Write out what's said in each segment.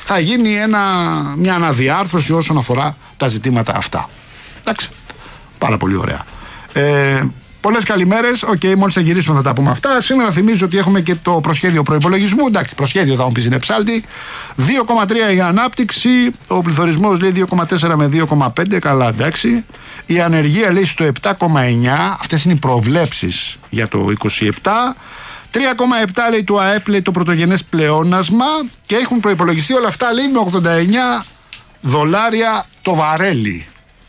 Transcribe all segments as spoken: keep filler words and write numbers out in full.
θα γίνει ένα, μια αναδιάρθρωση όσον αφορά τα ζητήματα αυτά. Εντάξει, πάρα πολύ ωραία. Ε, Πολλές καλημέρες. Οκ, okay, μόλις θα γυρίσουμε θα τα πούμε αυτά. Σήμερα θυμίζω ότι έχουμε και το προσχέδιο προϋπολογισμού. Εντάξει, προσχέδιο θα μου πεις είναι ψάλτη. δύο κόμμα τρία η ανάπτυξη. Ο πληθωρισμός λέει δύο κόμμα τέσσερα με δύο κόμμα πέντε. Καλά, εντάξει. Η ανεργία λέει στο επτά κόμμα εννιά. Αυτές είναι οι προβλέψεις για το είκοσι επτά. τρία κόμμα επτά λέει το ΑΕΠ, λέει το πρωτογενές πλεόνασμα. Και έχουν προϋπολογιστεί όλα αυτά λέει με ογδόντα εννιά δολάρια το βαρέλι.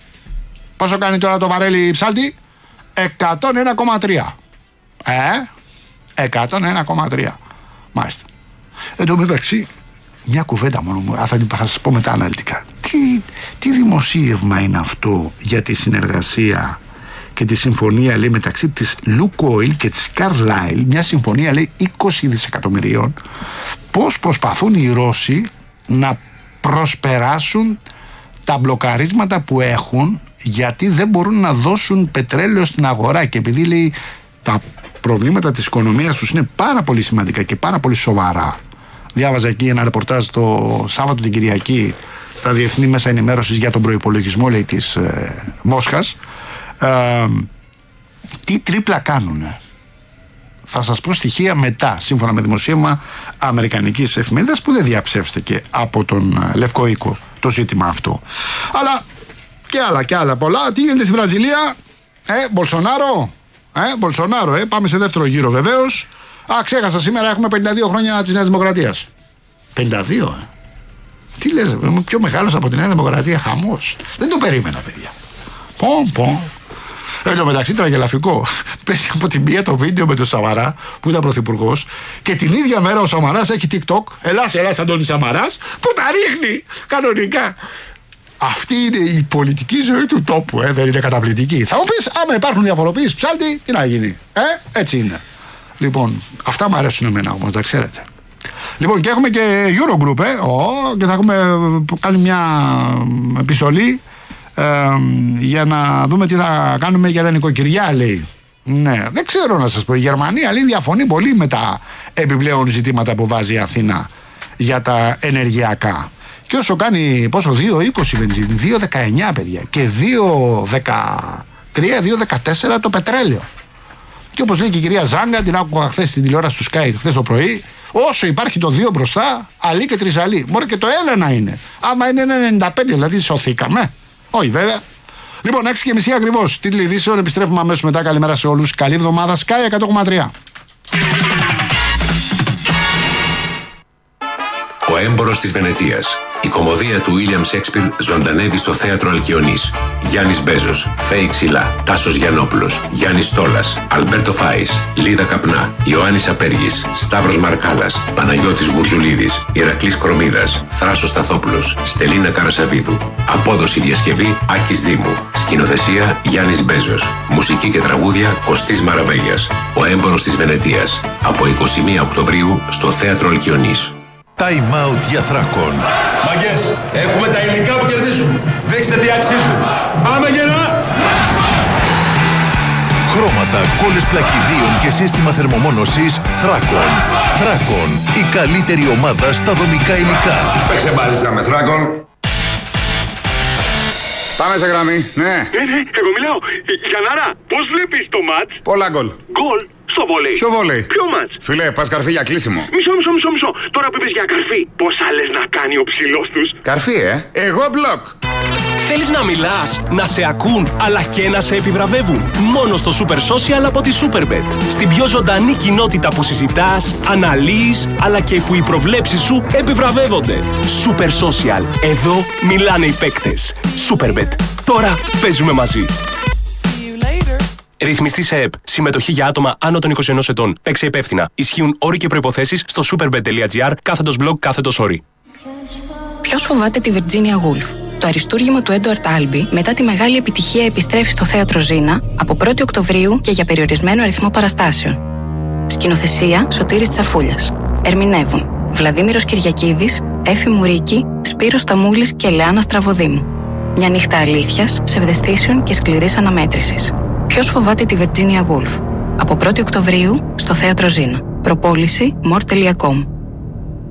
Πόσο κάνει τώρα το βαρέλι ψάλτη? εκατόν ένα κόμμα τρία. Ε, εκατόν ένα κόμμα τρία. Μάλιστα. Εν τω μεταξύ, μια κουβέντα μόνο μου, θα, θα σας πω μετά αναλυτικά. Τι, τι δημοσίευμα είναι αυτό για τη συνεργασία και τη συμφωνία λέει μεταξύ της Lukoil και της Carlyle, μια συμφωνία λέει είκοσι δισεκατομμυρίων, πώς προσπαθούν οι Ρώσοι να προσπεράσουν τα μπλοκαρίσματα που έχουν, γιατί δεν μπορούν να δώσουν πετρέλαιο στην αγορά, και επειδή λέει τα προβλήματα της οικονομίας τους είναι πάρα πολύ σημαντικά και πάρα πολύ σοβαρά. Διάβαζα εκεί ένα ρεπορτάζ το Σάββατο την Κυριακή στα διεθνή μέσα ενημέρωσης για τον προϋπολογισμό λέει της ε, Μόσχας. Ε, τι τρίπλα κάνουνε. Θα σας πω στοιχεία μετά, σύμφωνα με δημοσίευμα αμερικανικής εφημερίδας που δεν διαψεύστηκε από τον Λευκό Οίκο το ζήτημα αυτό. Αλλά και άλλα και άλλα πολλά. Τι γίνεται στη Βραζιλία? Ε, Μπολσονάρο. Ε, Μπολσονάρο, ε. Πάμε σε δεύτερο γύρο βεβαίως. Α, ξέχασα, σήμερα έχουμε πενήντα δύο χρόνια της Νέας Δημοκρατίας. πενήντα δύο, ε. Τι λες, είμαι πιο μεγάλος από τη Νέα Δημοκρατία, χαμός. Δεν το περίμενα, παιδιά. Πομ, πομ. Εν τω μεταξύ, τραγελαφικό. Πέσει από τη μία το βίντεο με τον Σαμαρά που ήταν πρωθυπουργός, και την ίδια μέρα ο Σαμαράς έχει TikTok. Ελάς, ελάς, Αντώνη Σαμαράς, που τα ρίχνει κανονικά. Αυτή είναι η πολιτική ζωή του τόπου, ε, δεν είναι καταπληκτική? Θα μου πεις, άμα υπάρχουν διαφοροποιήσεις ψάλτη, τι να γίνει? Ε, έτσι είναι. Λοιπόν, αυτά μου αρέσουν εμένα όμως, τα ξέρετε. Λοιπόν, και έχουμε και Eurogroup, ε, ο, και θα έχουμε κάνει μια επιστολή ε, για να δούμε τι θα κάνουμε για τα νοικοκυριά, λέει. Ναι, δεν ξέρω να σας πω. Η Γερμανία λέει διαφωνεί πολύ με τα επιπλέον ζητήματα που βάζει η Αθήνα για τα ενεργειακά. Και όσο κάνει, πόσο, δύο είκοσι βενζίνη, δύο δεκαεννιά παιδιά, και δύο δεκατρία, δύο δεκατέσσερα το πετρέλαιο. Και όπως λέει και η κυρία Ζάγκα, την άκουγα χθες στην τηλεόραση του Sky χθες το πρωί, όσο υπάρχει το δύο μπροστά, αλή και τρισαλή. Μπορεί και το ένα να είναι. Άμα είναι ένα ενενήντα πέντε, δηλαδή σωθήκαμε. Όχι βέβαια. Λοιπόν, έξι και μισή ακριβώς. Τίτλοι ειδήσεων, επιστρέφουμε αμέσως μετά. Καλημέρα σε όλους. Καλή εβδομάδα. Sky εκατό κόμμα τρία. Ο έμπορος της Βενετίας. Η κωμωδία του William Shakespeare ζωντανεύει στο θέατρο Αλκιονής. Γιάννης Μπέζος, Φέη Ξυλά, Τάσος Γιαννόπουλος, Γιάννης Στόλας, Αλμπέρτο Φάης, Λίδα Καπνά, Ιωάννης Απέργης, Σταύρος Μαρκάλας, Παναγιώτης Γουρζουλίδης, Ηρακλής Κρομίδας, Θράσος Σταθόπουλος, Στελίνα Καρασαβίδου. Απόδοση διασκευή Άκης Δήμου. Σκηνοθεσία Γιάννης Μπέζος. Μουσική και τραγούδια Κωστής Μαραβέγιας. Ο έμπορος της Βενετίας. Από είκοσι μία Οκτωβρίου στο θέατρο Αλκιονής. Time out για Θράκον. Μαγκές, έχουμε τα υλικά που κερδίζουν. Δείξτε τι αξίζουν. Πάμε γερά! Χρώματα, κόλλες πλακιδίων και σύστημα θερμομόνωσης Θράκον. Θράκον, η καλύτερη ομάδα στα δομικά υλικά. Παίξε μπάλιτσα με Θράκον. Πάμε σε γραμμή, ναι. Ναι, ναι, εγώ μιλάω. Γιαννάρα, πώς βλέπεις το μάτς? Πολλά γκολ. Γκολ στο βόλεϊ. Ποιο βόλεϊ? Ποιο μάτς? Φίλε, πας καρφί για κλείσιμο. Μισό, μισό, μισό, μισό. Τώρα που είπες για καρφί, πόσα λες να κάνει ο ψηλός τους? Καρφί, ε. Εγώ μπλοκ. Θέλεις να μιλάς, να σε ακούν, αλλά και να σε επιβραβεύουν? Μόνο στο Super Social από τη Superbet. Στην πιο ζωντανή κοινότητα που συζητάς, αναλύεις, αλλά και που οι προβλέψεις σου επιβραβεύονται. Super Social. Εδώ μιλάνε οι παίκτες. Superbet. Τώρα παίζουμε μαζί. Ρυθμιστή σε ΕΠ. Συμμετοχή για άτομα άνω των είκοσι ενός ετών. Παίξε υπεύθυνα. Ισχύουν όροι και προϋποθέσεις στο superbet.gr κάθετος blog κάθετος όροι. Ποιος φοβάται τη Virginia Woolf? Το αριστούργημα του Έντουαρτ Άλμπι μετά τη μεγάλη επιτυχία επιστρέφει στο θέατρο Ζήνα από πρώτη Οκτωβρίου και για περιορισμένο αριθμό παραστάσεων. Σκηνοθεσία Σωτήρης Τσαφούλιας. Ερμηνεύουν Βλαδίμηρος Κυριακίδης, Έφη Μουρίκη, Σπύρος Σταμούλης και Λεάνα Στραβοδήμου. Μια νύχτα αλήθειας, ψευδαισθήσεων και σκληρής αναμέτρησης. Ποιος φοβάται τη Virginia Woolf? Από πρώτη Οκτωβρίου στο θέατρο Ζήνα. Προπόληση more τελεία com.